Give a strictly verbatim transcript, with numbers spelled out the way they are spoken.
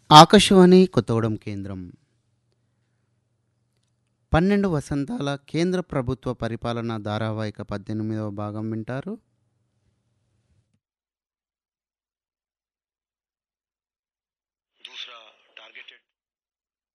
ఆకాశవాణి కొత్తగూడెం కేంద్రం పన్నెండు వసంతాల కేంద్ర ప్రభుత్వ పరిపాలన ధారావాహిక పద్దెనిమిదవ భాగం వింటారు. दूसरा टारगेटेड